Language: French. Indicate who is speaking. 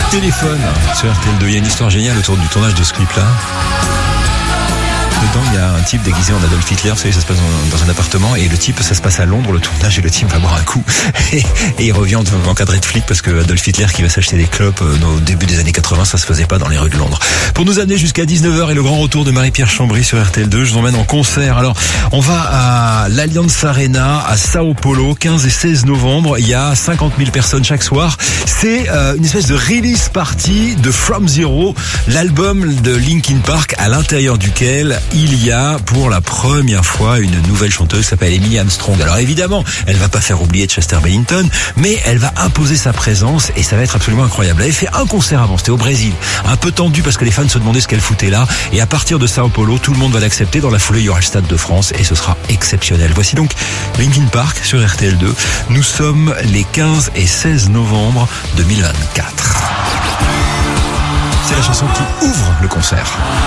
Speaker 1: Téléphone sur RTL2. Il y a une histoire géniale autour du tournage de ce clip-là. Dedans, il y a un type déguisé en Adolf Hitler, vous savez, ça se passe dans un appartement, et le type, ça se passe à Londres, le tournage, et le type va boire un coup, et il revient encadré de flics, parce que Adolf Hitler qui va s'acheter des clopes au début des années 80, ça se faisait pas dans les rues de Londres. Pour nous amener jusqu'à 19h et le grand retour de Marie-Pierre Chambry sur RTL2, je vous emmène en concert. Alors, on va à l'Allianz Arena, à Sao Paulo, 15 et 16 novembre, il y a 50 000 personnes chaque soir. C'est une espèce de release party de From Zero, l'album de Linkin Park, à l'intérieur duquel il y a pour la première fois une nouvelle chanteuse qui s'appelle Emily Armstrong. Alors évidemment, elle va pas faire oublier Chester Bennington, mais elle va imposer sa présence et ça va être absolument incroyable. Elle avait fait un concert avant, c'était au Brésil, un peu tendu parce que les fans se demandaient ce qu'elle foutait là, et à partir de Sao Paulo, tout le monde va l'accepter. Dans la foulée, il y aura le Stade de France et ce sera exceptionnel. Voici donc Linkin Park sur RTL2. Nous sommes les 15 et 16 novembre 2024. C'est la chanson qui ouvre le concert.